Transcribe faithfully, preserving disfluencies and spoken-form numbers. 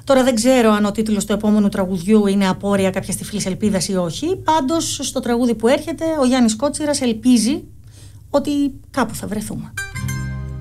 Τώρα δεν ξέρω αν ο τίτλος του επόμενου τραγουδιού είναι απόρρια κάποιας τυφλής ελπίδας ή όχι. Πάντως στο τραγούδι που έρχεται ο Γιάννης Κότσιρας ελπίζει ότι κάπου θα βρεθούμε.